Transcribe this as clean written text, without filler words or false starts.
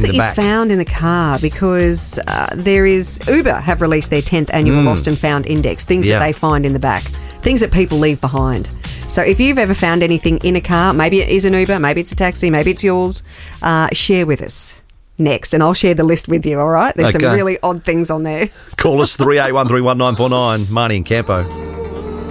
in the back. Things that you found in the car, because there is... Uber have released their 10th annual Lost and Found Index, things that they find in the back, things that people leave behind. So if you've ever found anything in a car, maybe it is an Uber, maybe it's a taxi, maybe it's yours, share with us next, and I'll share the list with you, all right? There's some really odd things on there. Call us 38131949, Marnie and Campo.